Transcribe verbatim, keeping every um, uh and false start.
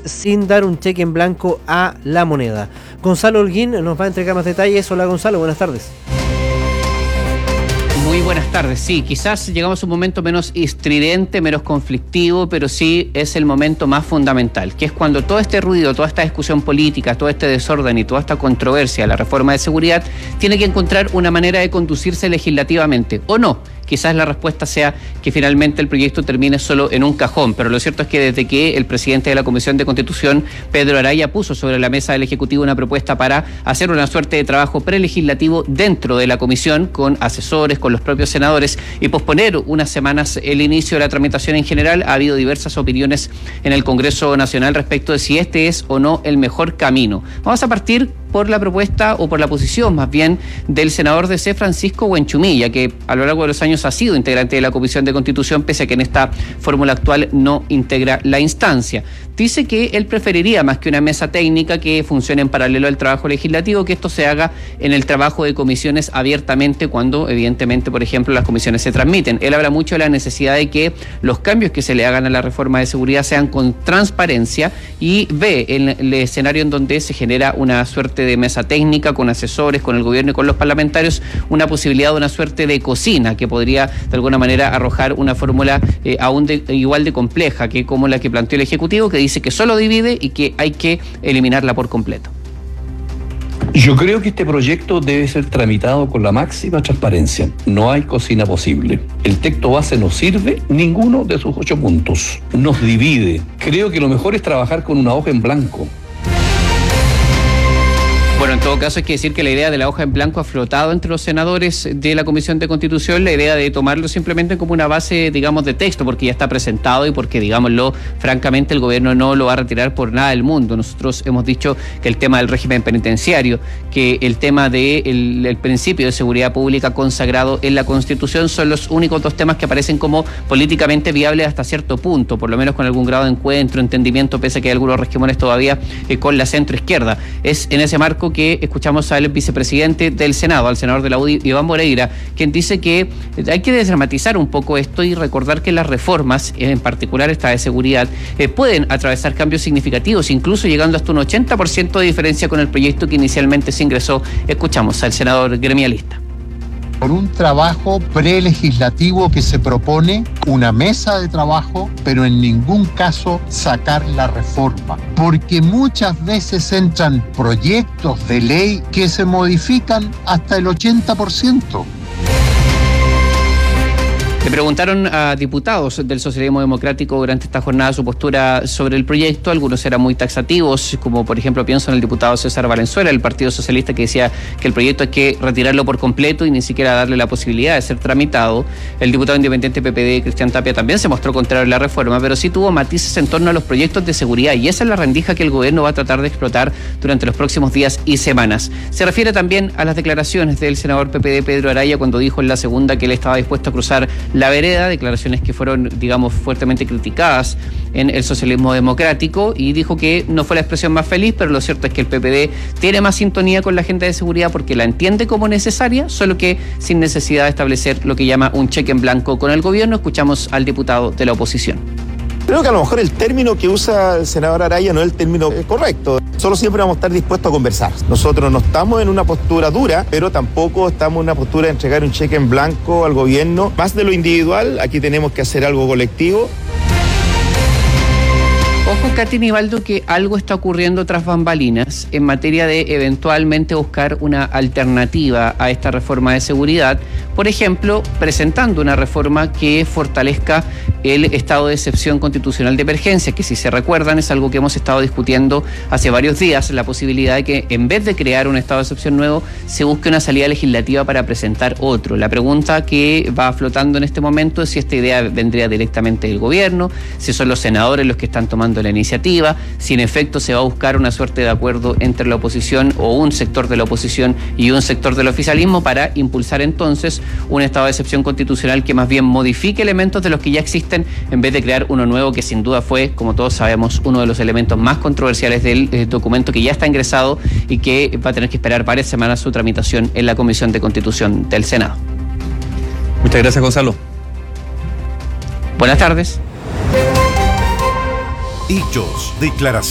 sin dar un cheque en blanco a la moneda. Gonzalo Holguín nos va a entregar más detalles. Hola Gonzalo, buenas tardes. Muy buenas tardes. Sí, quizás llegamos a un momento menos estridente, menos conflictivo, pero sí es el momento más fundamental, que es cuando todo este ruido, toda esta discusión política, todo este desorden y toda esta controversia, la reforma de seguridad, tiene que encontrar una manera de conducirse legislativamente, ¿o no? Quizás la respuesta sea que finalmente el proyecto termine solo en un cajón, pero lo cierto es que desde que el presidente de la Comisión de Constitución, Pedro Araya, puso sobre la mesa del Ejecutivo una propuesta para hacer una suerte de trabajo prelegislativo dentro de la comisión, con asesores, con los propios senadores, y posponer unas semanas el inicio de la tramitación en general, ha habido diversas opiniones en el Congreso Nacional respecto de si este es o no el mejor camino. Vamos a partir por la propuesta, o por la posición más bien, del senador D C Francisco Buenchumilla, que a lo largo de los años ha sido integrante de la Comisión de Constitución, pese a que en esta fórmula actual no integra la instancia. Dice que él preferiría, más que una mesa técnica que funcione en paralelo al trabajo legislativo, que esto se haga en el trabajo de comisiones abiertamente, cuando evidentemente, por ejemplo, las comisiones se transmiten. Él habla mucho de la necesidad de que los cambios que se le hagan a la reforma de seguridad sean con transparencia, y ve en el escenario en donde se genera una suerte de mesa técnica con asesores, con el gobierno y con los parlamentarios, una posibilidad de una suerte de cocina que podría de alguna manera arrojar una fórmula eh, aún de, igual de compleja que como la que planteó el Ejecutivo, que dice que solo divide y que hay que eliminarla por completo. Yo creo que este proyecto debe ser tramitado con la máxima transparencia. No hay cocina posible. El texto base no sirve ninguno de sus ocho puntos. Nos divide. Creo que lo mejor es trabajar con una hoja en blanco. Bueno, en todo caso hay que decir que la idea de la hoja en blanco ha flotado entre los senadores de la Comisión de Constitución, la idea de tomarlo simplemente como una base, digamos, de texto, porque ya está presentado y porque, digámoslo, francamente el gobierno no lo va a retirar por nada del mundo. Nosotros hemos dicho que el tema del régimen penitenciario, que el tema del el principio de seguridad pública consagrado en la Constitución son los únicos dos temas que aparecen como políticamente viables hasta cierto punto, por lo menos con algún grado de encuentro, entendimiento, pese a que hay algunos resquemores todavía eh, con la centroizquierda. Es en ese marco que escuchamos al vicepresidente del Senado, al senador de la U D I, Iván Moreira, quien dice que hay que desdramatizar un poco esto y recordar que las reformas, en particular esta de seguridad, eh, pueden atravesar cambios significativos, incluso llegando hasta un ochenta por ciento de diferencia con el proyecto que inicialmente se ingresó. Escuchamos al senador gremialista. Por un trabajo prelegislativo que se propone, una mesa de trabajo, pero en ningún caso sacar la reforma. Porque muchas veces entran proyectos de ley que se modifican hasta el ochenta por ciento. Le preguntaron a diputados del socialismo democrático durante esta jornada su postura sobre el proyecto. Algunos eran muy taxativos, como por ejemplo pienso en el diputado César Valenzuela, del Partido Socialista, que decía que el proyecto hay que retirarlo por completo y ni siquiera darle la posibilidad de ser tramitado. El diputado independiente P P D, Cristian Tapia, también se mostró contrario a la reforma, pero sí tuvo matices en torno a los proyectos de seguridad, y esa es la rendija que el gobierno va a tratar de explotar durante los próximos días y semanas. Se refiere también a las declaraciones del senador P P D, Pedro Araya, cuando dijo en la segunda que él estaba dispuesto a cruzar la vereda, declaraciones que fueron, digamos, fuertemente criticadas en el socialismo democrático, y dijo que no fue la expresión más feliz, pero lo cierto es que el P P D tiene más sintonía con la agenda de seguridad porque la entiende como necesaria, solo que sin necesidad de establecer lo que llama un cheque en blanco con el gobierno. Escuchamos al diputado de la oposición. Creo que a lo mejor el término que usa el senador Araya no es el término correcto. Solo siempre vamos a estar dispuestos a conversar. Nosotros no estamos en una postura dura, pero tampoco estamos en una postura de entregar un cheque en blanco al gobierno. Más de lo individual, aquí tenemos que hacer algo colectivo. Ojo, Katy Nivaldo, que algo está ocurriendo tras bambalinas en materia de eventualmente buscar una alternativa a esta reforma de seguridad. Por ejemplo, presentando una reforma que fortalezca el estado de excepción constitucional de emergencia, que si se recuerdan es algo que hemos estado discutiendo hace varios días, la posibilidad de que en vez de crear un estado de excepción nuevo, se busque una salida legislativa para presentar otro. La pregunta que va flotando en este momento es si esta idea vendría directamente del gobierno, si son los senadores los que están tomando la iniciativa, si en efecto se va a buscar una suerte de acuerdo entre la oposición o un sector de la oposición y un sector del oficialismo para impulsar entonces un estado de excepción constitucional que más bien modifique elementos de los que ya existen en vez de crear uno nuevo, que sin duda fue, como todos sabemos, uno de los elementos más controversiales del eh, documento que ya está ingresado y que va a tener que esperar varias semanas su tramitación en la Comisión de Constitución del Senado. Muchas gracias, Gonzalo. Buenas tardes. Hechos, declaraciones.